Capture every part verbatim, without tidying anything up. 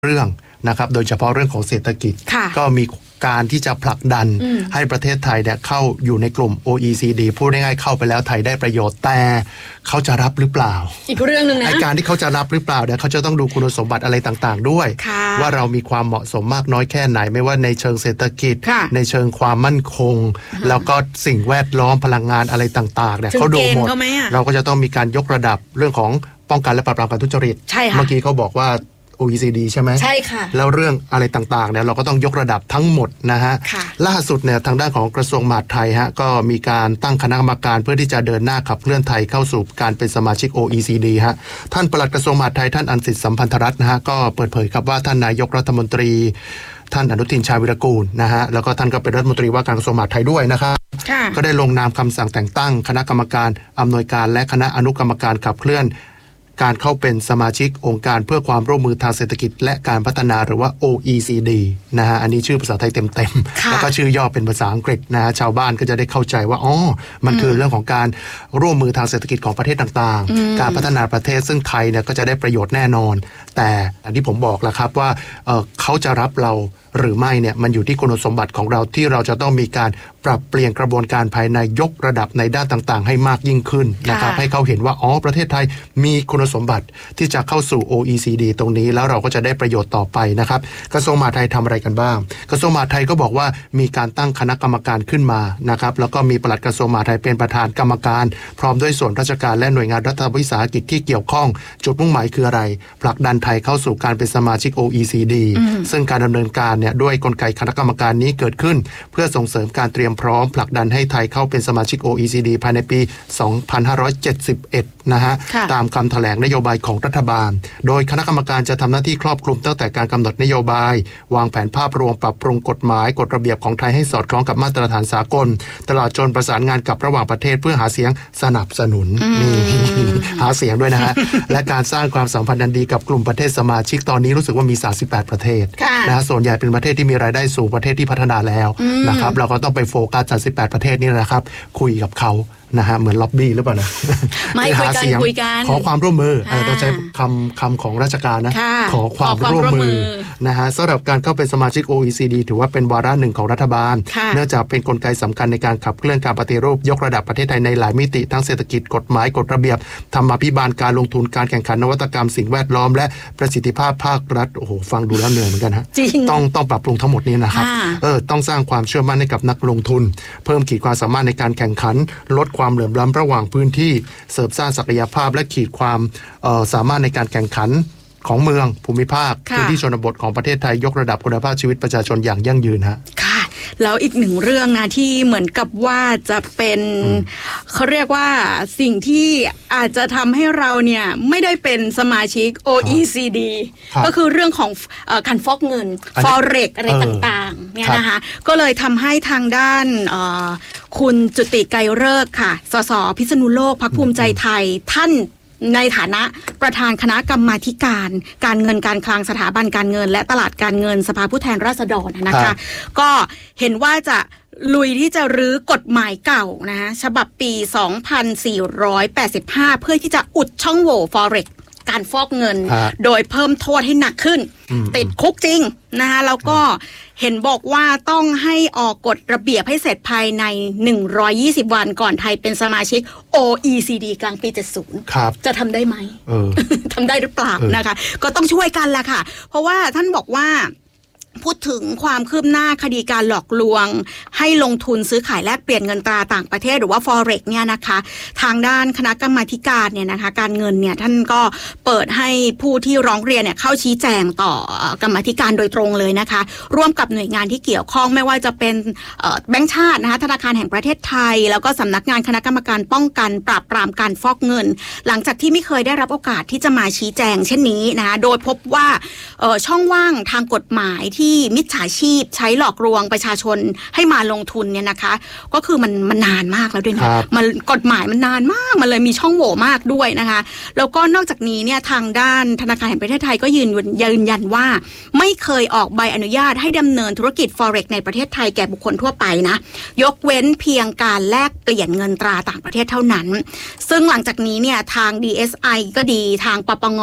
เรื่องนะครับโดยเฉพาะเรื่องของเศรษฐกิจก็มีการที่จะผลักดันให้ประเทศไทยเนี่ยเข้าอยู่ในกลุ่ม โอ อี ซี ดี พูดง่ายๆเข้าไปแล้วไทยได้ประโยชน์แต่เขาจะรับหรือเปล่าอีกเรื่องนึงนะไอ้การที่เขาจะรับหรือเปล่าเนี่ยเขาจะต้องดูคุณสมบัติอะไรต่างๆด้วยว่าเรามีความเหมาะสมมากน้อยแค่ไหนไม่ว่าในเชิงเศรษฐกิจในเชิงความมั่นคงแล้วก็สิ่งแวดล้อมพลังงานอะไรต่างๆเนี่ยเขาดูหมดเราก็จะต้องมีการยกระดับเรื่องของป้องกันและปราบปรามการทุจริตเมื่อกี้เขาบอกว่าโอ อี ซี ดี ใช่ไหมใช่ค่ะแล้วเรื่องอะไรต่างๆเนี่ยเราก็ต้องยกระดับทั้งหมดนะฮะล่าสุดเนี่ยทางด้านของกระทรวงมหาดไทยฮะก็มีการตั้งคณะกรรมการเพื่อที่จะเดินหน้าขับเคลื่อนไทยเข้าสู่การเป็นสมาชิก โอ อี ซี ดี ฮะท่านปลัดกระทรวงมหาดไทยท่านอันสิทธิ์สัมพันธรัตน์นะฮะก็เปิดเผยครับว่าท่านนายกรัฐมนตรีท่านอนุทินชาญวิรากูลนะฮะแล้วก็ท่านก็เป็นรัฐมนตรีว่าการกระทรวงมหาดไทยด้วยนะครับก็ได้ลงนามคำสั่งแต่งตั้งคณะกรรมการอำนวยการและคณะอนุกรรมการขับเคลื่อนการเข้าเป็นสมาชิกองค์การเพื่อความร่วมมือทางเศรษฐกิจและการพัฒนาหรือว่า โอ อี ซี ดี นะฮะอันนี้ชื่อภาษาไทยเต็มๆแล้วก็ชื่อย่อเป็นภาษาอังกฤษนะฮะชาวบ้านก็จะได้เข้าใจว่าอ๋อมันคือเรื่องของการร่วมมือทางเศรษฐกิจของประเทศต่างๆการพัฒนาประเทศซึ่งไทยเนี่ยก็จะได้ประโยชน์แน่นอนแต่อย่างที่ผมบอกแล้วครับว่า เอ่อ เขาจะรับเราหรือไม่เนี่ยมันอยู่ที่คุณสมบัติของเราที่เราจะต้องมีการปรับเปลี่ยนกระบวนการภายในยกระดับในด้านต่างๆให้มากยิ่งขึ้นนะครับให้เขาเห็นว่าอ๋อประเทศไทยมีคุณสมบัติที่จะเข้าสู่ โอ อี ซี ดี ตรงนี้แล้วเราก็จะได้ประโยชน์ต่อไปนะครับกระทรวงมหาดไทยทำอะไรกันบ้างกระทรวงมหาดไทยก็บอกว่ามีการตั้งคณะกรรมการขึ้นมานะครับแล้วก็มีปลัดกระทรวงมหาดไทยเป็นประธานกรรมการพร้อมด้วยส่วนราชการและหน่วยงานรัฐวิสาหกิจที่เกี่ยวข้องจุดมุ่งหมายคืออะไรผลักดันไทยเข้าสู่การเป็นสมาชิก โอ อี ซี ดี ซึ่งการดำเนินการเนี่ยด้วยกลไกคณะกรรมการนี้เกิดขึ้นเพื่อส่งเสริมการเตรียมพร้อมผลักดันให้ไทยเข้าเป็นสมาชิก โอ อี ซี ดี ภายในปี สองพันห้าร้อยเจ็ดสิบเอ็ด นะฮะตามคำแถลงนโยบายของรัฐบาลโดยคณะกรรมการจะทำหน้าที่ครอบคลุมตั้งแต่การกำหนดนโยบายวางแผนภาพรวมปรับปรุงกฎหมายกฎระเบียบของไทยให้สอดคล้องกับมาตรฐานสากลตลอดจนประสานงานกับระหว่างประเทศเพื่อหาเสียงสนับสนุนนี่หาเสียงด้วยนะฮะ และการสร้างความสัมพันธ์อันดีกับกลุ่มประเทศสมาชิกตอนนี้รู้สึกว่ามีสามสิบแปดประเทศนะฮะส่วนใหญ่เป็นประเทศที่มีรายได้สูงประเทศที่พัฒนาแล้วนะครับเราก็ต้องไปโฟกัสสามสิบแปดประเทศนี่นะครับคุยกับเขานะฮะเหมือนล็อบบี้หรือเปล่านะไม่คุยกันคุยกันขอความร่วมมือต้องใช้คำคำของราชการนะขอความร่วมมือนะฮะสำหรับการเข้าเป็นสมาชิก โอ อี ซี ดี ถือว่าเป็นวาระหนึ่งของรัฐบาลเนื่องจากเป็นกลไกสำคัญในการขับเคลื่อนการปฏิรูปยกระดับประเทศไทยในหลายมิติทั้งเศรษฐกิจกฎหมายกฎระเบียบธรรมาภิบาลการลงทุนการแข่งขันนวัตกรรมสิ่งแวดล้อมและประสิทธิภาพภาครัฐโอ้โหฟังดูแล้วเหนื่อยเหมือนกันฮะต้องต้องปรับปรุงทั้งหมดนี้นะครับเออต้องสร้างความเชื่อมั่นให้กับนักลงทุนเพิ่มขีดความสามารถในการแข่งขันลดความเหลื่อมล้ำระหว่างพื้นที่เสริมสร้างศักยภาพและขีดความสามารถในการแข่งขันของเมืองภูมิภาคพื้นที่ชนบทของประเทศไทยยกระดับคุณภาพชีวิตประชาชนอย่างยั่งยืนฮะค่ะแล้วอีกหนึ่งเรื่องนะที่เหมือนกับว่าจะเป็นเขาเรียกว่าสิ่งที่อาจจะทำให้เราเนี่ยไม่ได้เป็นสมาชิก โอ อี ซี ดี ก็คือเรื่องของการฟอกเงิน Forex อะไรต่างๆเนี่ยนะคะก็เลยทำให้ทางด้านคุณจุติไกรฤกษ์ค่ะสสพิษณุโลกพรรคภูมิใจไทยท่านในฐานะประธานคณะกรรมาธิการการเงินการคลังสถาบันการเงินและตลาดการเงินสภาผู้แทนราษฎรนะคะก็เห็นว่าจะลุยที่จะรื้อกฎหมายเก่านะฉบับปี สองพันสี่ร้อยแปดสิบห้า เพื่อที่จะอุดช่องโหว่ Forex การฟอกเงินโดยเพิ่มโทษให้หนักขึ้นติดคุกจริงนะคะแล้วก็เห็นบอกว่าต้องให้ออกกฎระเบียบให้เสร็จภายในหนึ่งร้อยยี่สิบวันก่อนไทยเป็นสมาชิก โอ อี ซี ดี กลางปีเจ็ดสิบครับจะทำได้ไหมทำได้หรือเปล่านะคะก็ต้องช่วยกันแหละค่ะเพราะว่าท่านบอกว่าพูดถึงความคืบหน้าคดีการหลอกลวงให้ลงทุนซื้อขายแลกเปลี่ยนเงินตราต่างประเทศหรือว่า Forex เนี่ยนะคะทางด้านคณะกรรมาธิการเนี่ยนะคะการเงินเนี่ยท่านก็เปิดให้ผู้ที่ร้องเรียนเนี่ยเข้าชี้แจงต่อกรรมาธิการโดยตรงเลยนะคะร่วมกับหน่วยงานที่เกี่ยวข้องไม่ว่าจะเป็นแบงก์ชาตินะคะธนาคารแห่งประเทศไทยแล้วก็สำนักงานคณะกรรมการป้องกันปราบปรามการฟอกเงินหลังจากที่ไม่เคยได้รับโอกาสที่จะมาชี้แจงเช่นนี้นะคะโดยพบว่าช่องว่างทางกฎหมายที่มิจฉาชีพใช้หลอกลวงประชาชนให้มาลงทุนเนี่ยนะคะก็คือมันมันนานมากแล้วด้วยนะมันกฎหมายมันนานมากมันเลยมีช่องโหว่มากด้วยนะคะแล้วก็นอกจากนี้เนี่ยทางด้านธนาคารแห่งประเทศไทยก็ยืนยืนยันว่าไม่เคยออกใบอนุญาตให้ดำเนินธุรกิจ Forex ในประเทศไทยแก่บุคคลทั่วไปนะยกเว้นเพียงการแลกเปลี่ยนเงินตราต่างประเทศเท่านั้นซึ่งหลังจากนี้เนี่ยทาง ดี เอส ไอ ก็ดีทางปปง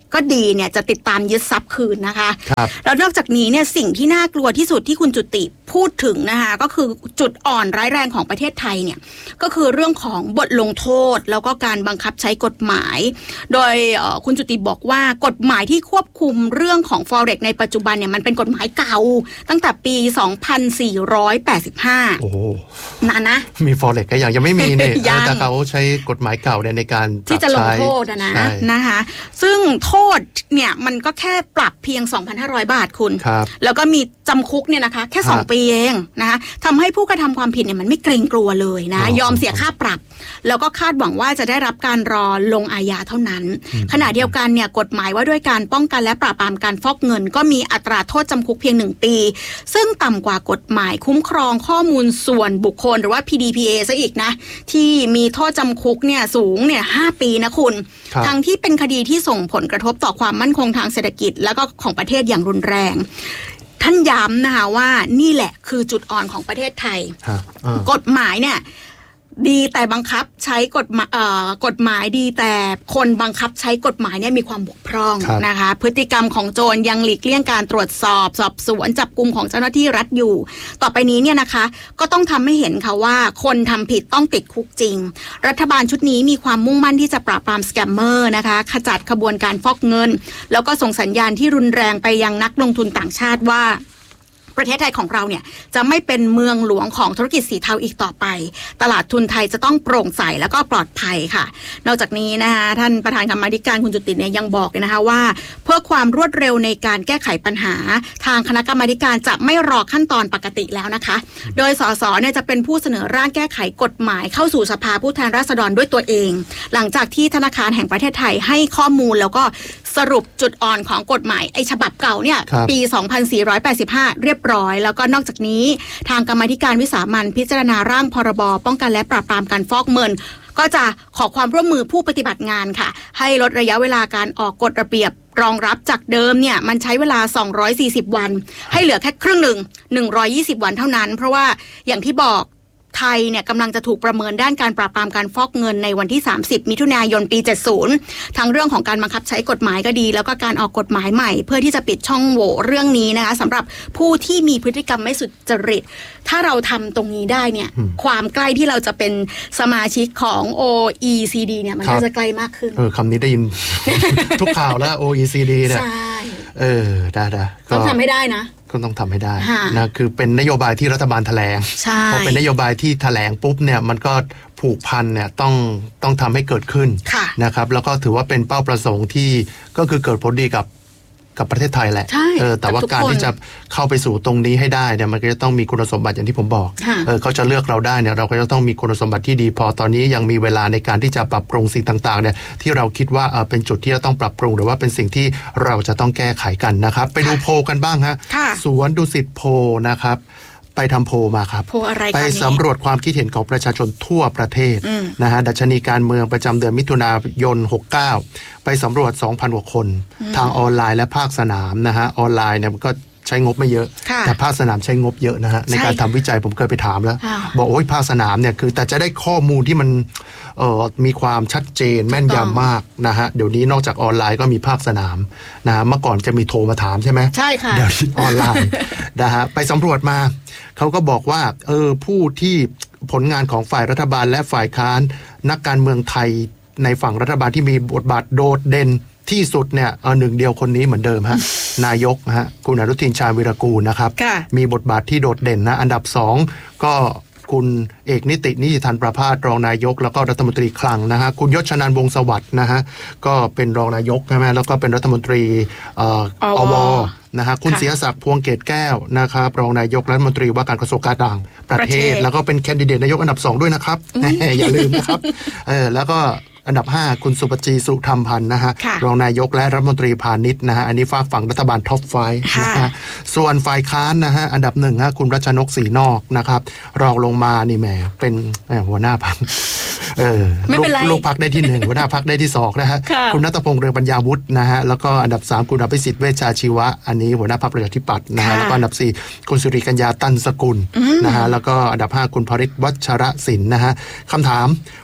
ก็ดีเนี่ยจะติดตามยึดทรัพย์คืนนะคะครับแล้วนอกจากนี้เนี่ยสิ่งที่น่ากลัวที่สุดที่คุณจุติพูดถึงนะคะก็คือจุดอ่อนร้ายแรงของประเทศไทยเนี่ยก็คือเรื่องของบทลงโทษแล้วก็การบังคับใช้กฎหมายโดยคุณจุติบอกว่ากฎหมายที่ควบคุมเรื่องของ Forex ในปัจจุบันเนี่ยมันเป็นกฎหมายเก่าตั้งแต่ปีสองพันสี่ร้อยแปดสิบห้าโอ้นานนะมี Forex ก็ยังยังไม่มีเนี่ยแต่เขาใช้กฎหมายเก่าในการที่จะลงโทษนะนะคะซึ่งโทษเนี่ยมันก็แค่ปรับเพียง สองพันห้าร้อย บาทคุณแล้วก็มีจำคุกเนี่ยนะคะแค่สองปีเองนะคะทำให้ผู้กระทำความผิดเนี่ยมันไม่เกรงกลัวเลยนะยอมเสียค่าปรับแล้วก็คาดหวังว่าจะได้รับการรอลงอาญาเท่านั้นขณะเดียวกันเนี่ยกฎหมายว่าด้วยการป้องกันและปราบปรามการฟอกเงินก็มีอัตราโทษจำคุกเพียงหนึ่งปีซึ่งต่ำกว่ากฎหมายคุ้มครองข้อมูลส่วนบุคคลหรือว่า พี ดี พี เอ ซะอีกนะที่มีโทษจำคุกเนี่ยสูงเนี่ยห้าปีนะคุณทั้งที่เป็นคดีที่ส่งผลกระทบต่อความมั่นคงทางเศรษฐกิจแล้วก็ของประเทศอย่างรุนแรงท่านย้ำนะคะว่านี่แหละคือจุดอ่อนของประเทศไทยกฎหมายเนี่ยดีแต่บังคับใช้กฎหมายเอ่อกฎหมายดีแต่คนบังคับใช้กฎหมายเนี่ยมีความบกพร่องนะคะพฤติกรรมของโจรยังหลีกเลี่ยงการตรวจสอบสอบสวนจับกุมของเจ้าหน้าที่รัฐอยู่ต่อไปนี้เนี่ยนะคะก็ต้องทำให้เห็นค่ะว่าคนทำผิดต้องติดคุกจริงรัฐบาลชุดนี้มีความมุ่งมั่นที่จะปราบปรามสแกมเมอร์นะคะขจัดขบวนการฟอกเงินแล้วก็ส่งสัญญาณที่รุนแรงไปยังนักลงทุนต่างชาติว่าประเทศไทยของเราเนี่ยจะไม่เป็นเมืองหลวงของธุรกิจสีเทาอีกต่อไปตลาดทุนไทยจะต้องโปร่งใสแล้วก็ปลอดภัยค่ะนอกจากนี้นะคะท่านประธานกรรมาธิการคุณจุติเนี่ยยังบอกเลยนะคะว่าเพื่อความรวดเร็วในการแก้ไขปัญหาทางคณะกรรมาธิการจะไม่รอขั้นตอนปกติแล้วนะคะโดยสสเนี่ยจะเป็นผู้เสนอร่างแก้ไขกฎหมายเข้าสู่สภาผู้แทนราษฎรด้วยตัวเองหลังจากที่ธนาคารแห่งประเทศไทยให้ข้อมูลแล้วก็สรุปจุดอ่อนของกฎหมายไอ้ฉบับเก่าเนี่ยปีสองพันสี่ร้อยแปดสิบห้าเรียบร้อยแล้วก็นอกจากนี้ทางกรรมาธิการวิสามัญพิจารณาร่างพรบป้องกันและปราบปรามการฟอกเงินก็จะขอความร่วมมือผู้ปฏิบัติงานค่ะให้ลดระยะเวลาการออกกฎระเบียบรองรับจากเดิมเนี่ยมันใช้เวลาสองร้อยสี่สิบวันให้เหลือแค่ครึ่งหนึ่งหนึ่งร้อยยี่สิบวันเท่านั้นเพราะว่าอย่างที่บอกไทยเนี่ยกำลังจะถูกประเมินด้านการปราบปรามการฟอกเงินในวันที่สามสิบมิถุนายนปีเจ็ดสิบทั้งเรื่องของการบังคับใช้กฎหมายก็ดีแล้วก็การออกกฎหมายใหม่เพื่อที่จะปิดช่องโหว่เรื่องนี้นะคะสำหรับผู้ที่มีพฤติกรรมไม่สุจริตถ้าเราทำตรงนี้ได้เนี่ยความใกล้ที่เราจะเป็นสมาชิกของ โอ อี ซี ดี เนี่ยมันก็จะใกล้มากขึ้นเออคำนี้ได้ยิน ทุกข่าวแล้ว โอ อี ซี ดี เนี่ยใช่เออได้ๆต้องทำให้ได้นะก็ต้องทำให้ได้นะคือเป็นนโยบายที่รัฐบาลแถลงพอเป็นนโยบายที่แถลงปุ๊บเนี่ยมันก็ผูกพันเนี่ยต้องต้องทำให้เกิดขึ้นนะครับแล้วก็ถือว่าเป็นเป้าประสงค์ที่ก็คือเกิดผลดีกับกับประเทศไทยแหละเออแต่ว่าการที่จะเข้าไปสู่ตรงนี้ให้ได้เนี่ยมันก็จะต้องมีคุณสมบัติอย่างที่ผมบอกเออเขาจะเลือกเราได้เนี่ยเราก็จะต้องมีคุณสมบัติที่ดีพอตอนนี้ยังมีเวลาในการที่จะปรับปรุงสิ่งต่างๆเนี่ยที่เราคิดว่าเออเป็นจุดที่เราต้องปรับปรุงหรือว่าเป็นสิ่งที่เราจะต้องแก้ไขกันนะครับไปดูโพลกันบ้างฮะสวนดุสิตโพลนะครับไปทำโพลมาครับไปสำรวจความคิดเห็นของประชาชนทั่วประเทศนะฮะดัชนีการเมืองประจำเดือนมิถุนายนหกสิบเก้าไปสำรวจ สองพัน กว่าคนทางออนไลน์และภาคสนามนะฮะออนไลน์เนี่ยมันก็ใช้งบไม่เยอะแต่ภาคสนามใช้งบเยอะนะฮะในการทำวิจัยผมเคยไปถามแล้วบอกโอ้ยภาคสนามเนี่ยคือแต่จะได้ข้อมูลที่มันเอ่อมีความชัดเจนแม่นยำมากนะฮะเดี๋ยวนี้นอกจากออนไลน์ก็มีภาคสนามนะฮะเมื่อก่อนจะมีโทรมาถามใช่ไหมใช่ค่ะเดี๋ยวนี้ออนไลน์นะฮะไปสำรวจมาเขาก็บอกว่าเออผู้ที่ผลงานของฝ่ายรัฐบาลและฝ่ายค้านนักการเมืองไทยในฝั่งรัฐบาลที่มีบทบาทโดดเด่นที่สุดเนี่ยหนึ่งเดียวคนนี้เหมือนเดิมฮะ นายกฮะคุณอนุทินชาญวิรากูลนะครับมีบทบาทที่โดดเด่นนะอันดับสองก็คุณเอกนิตินิติธันประภาสรองนายกแล้วก็รัฐมนตรีคลังนะฮะคุณยศชนันท์วงศ์สวัสดิ์นะฮะก็เป็นรองนายกใช่ไหมแล้วก็เป็นรัฐมนตรีเอ่ออวนะฮะคุณเสียศักดิ์พวงเกตแก้วนะครับรองนายกรัฐมนตรีว่าการกระทรวงการต่างประเทศแล้วก็เป็นแคนดิเดตนายกอันดับสองด้วยนะครับอย่าลืมนะครับเออแล้วก็อันดับห้าคุณสุปจีสุธรรมพันธ์นะฮะรองนายกและรัฐมนตรีพาณิชย์นะฮะอันนี้ฝากฝั่งรัฐบาลท็อปไฟว์นะฮะส่วนฝ่ายค้านนะฮะอันดับหนึ่งฮะคุณรัชนกศรีนอกนะครับรองลงมานี่แหมเป็นหัวหน้าพรรคเออลูกพรรคได้ที่หนึ่งหัวหน้าพรรคได้ที่สองนะฮะคุณณัฐพงษ์เรืองปัญญาวุฒินะฮะแล้วก็อันดับสามคุณอภิสิทธิ์เวชชาชีวะอันนี้หัวหน้าพรรคประชาธิปัตย์นะฮะแล้วก็อันดับสี่คุณสุริกัญญาตันสกุลนะฮะแล้วก็อันดับห้าคุณภริษฐ์วัชรศิลป์นะฮะคำถาม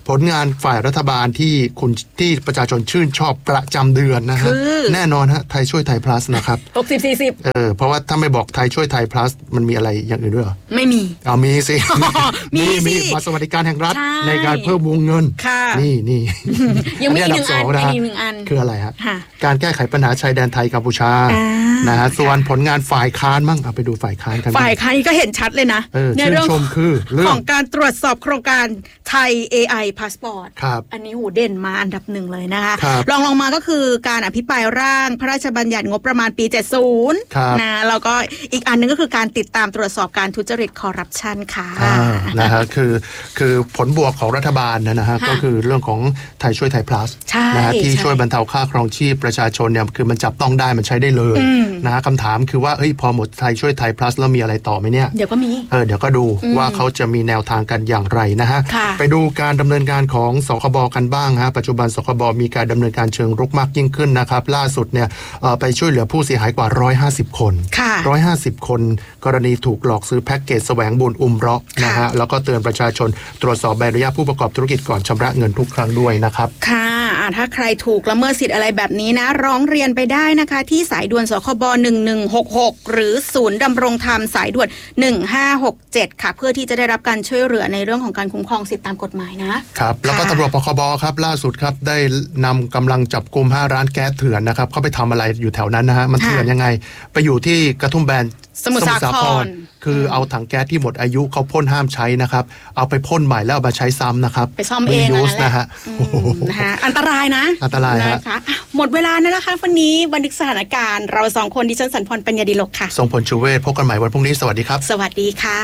ผลงานฝ่ายรัฐบาลที่คุณที่ประชาชนชื่นชอบประจำเดือนนะฮะแน่นอนฮะไทยช่วยไทย plus นะครับหกสิบ สี่สิบเออเพราะว่าถ้าไม่บอกไทยช่วยไทย plus มันมีอะไรอย่างอื่นด้วยเหรอไม่มีเอามีสิมีมีบัตรสวัสดิการแห่งรัฐใ, ในการเพิ่มวงเงินนี่นี่ยังมีอีกหนึ่งอันนะอีกหนึ่งอันคืออะไรฮะการแก้ไขปัญหาชายแดนไทยกัมพูชานะฮะส่วนผลงานฝ่ายค้านมั่งเอาไปดูฝ่ายค้านกันฝ่ายค้านนี่ก็เห็นชัดเลยนะในเรื่องคือของการตรวจสอบโครงการไทย เอ ไอ Passport อันนี้หูเด่นมาอันดับหนึ่งเลยนะคะรองลงมาก็คือการอภิปรายร่างพระราชบัญญัติงบประมาณปีเจ็ดสิบนะแล้วก็อีกอันนึงก็คือการติดตามตรวจสอบการทุจริตคอร์รัปชันค่ะนะฮะคือคือผลบวกของรัฐบาลนะฮะก็คือเรื่องของไทยช่วยไทย plus นะฮะที่ช่วยบรรเทาค่าครองชีพประชาชนเนี่ยคือมันจับต้องได้มันใช้ได้เลยนะฮะคำถามคือว่าเฮ้ยพอหมดไทยช่วยไทย plus แล้วมีอะไรต่อไหมเนี่ยเดี๋ยวก็มีเออเดี๋ยวก็ดูว่าเขาจะมีแนวทางกันอย่างไรนะฮะไปดูการดำเนินการของสคบกันบ้างฮะปัจจุบันสคบมีการดำเนินการเชิงรุกมากยิ่งขึ้นนะครับล่าสุดเนี่ยไปช่วยเหลือผู้เสียหายกว่าหนึ่งร้อยห้าสิบคนหนึ่งร้อยห้าสิบคนกรณีถูกหลอกซื้อแพ็กเกจแสวงบุญอุมเราะห์นะฮะแล้วก็เตือนประชาชนตรวจสอบใบอนุญาตผู้ประกอบธุรกิจก่อนชำระเงินทุกครั้งด้วยนะครับค่ะถ้าใครถูกละเมิดสิทธิ์อะไรแบบนี้นะร้องเรียนไปได้นะคะที่สายด่วนสคบหนึ่งหนึ่งหกหกหรือศูนย์ดำรงธรรมสายด่วนหนึ่งห้าหกเจ็ดค่ะเพื่อที่จะได้รับการช่วยเหลือในเรื่องของการคุ้มครองสิทธิตามกฎหมายนะครับแล้วก็ตำรวจปคบครับล่าสุดครับได้นำกำลังจับกุมห้าร้านแก๊สเถื่อนนะครับเข้าไปทำอะไรอยู่แถวนั้นนะฮะมันเถื่อนยังไงไปอยู่ที่กระทุ่มแบนสมุทรสาครคือเอาถังแก๊สที่หมดอายุเขาพ่นห้ามใช้นะครับเอาไปพ่นใหม่แล้วเอามาใช้ซ้ำนะครับไปซ่อมเองนะฮะนะคะอันตรายนะอันตรายนะคะหมดเวลาแล้วนะคะวันนี้บันทึกสถานการณ์เราสองคนดิฉันสันพรปัญญาดิลกค่ะทรงพลชูเวชพบกันใหม่วันพรุ่งนี้สวัสดีครับสวัสดีค่ะ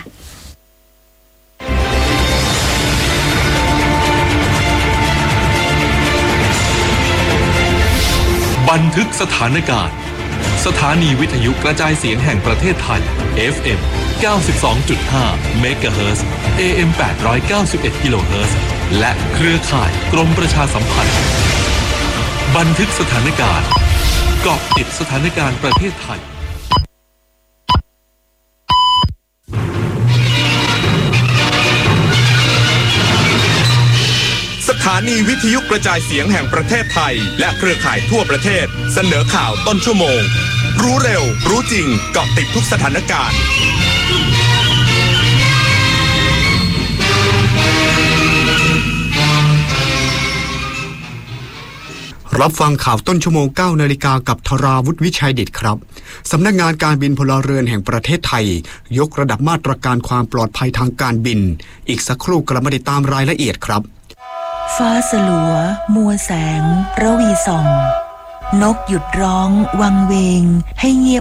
บันทึกสถานการณ์สถานีวิทยุกระจายเสียงแห่งประเทศไทย เอฟ เอ็ม เก้าสิบสองจุดห้า เมกะเฮิรตซ์ เอ เอ็ม แปดร้อยเก้าสิบเอ็ด กิโลเฮิรตซ์ และเครือข่ายกรมประชาสัมพันธ์บันทึกสถานการณ์เกาะติดสถานการณ์ประเทศไทยสถานีวิทยุกระจายเสียงแห่งประเทศไทยและเครือข่ายทั่วประเทศเสนอข่าวต้นชั่วโมงรู้เร็วรู้จริงเกาะติดทุกสถานการณ์รับฟังข่าวต้นชั่วโมงเก้านาฬิกากับธราวุฒิวิชัยดิษฐ์ครับสำนักงานการบินพลเรือนแห่งประเทศไทยยกระดับมาตรการความปลอดภัยทางการบินอีกสักครู่กลับมาติดตามรายละเอียดครับฟ้าสลัวมัวแสงระวีส่องนกหยุดร้องวังเวงให้เงียบ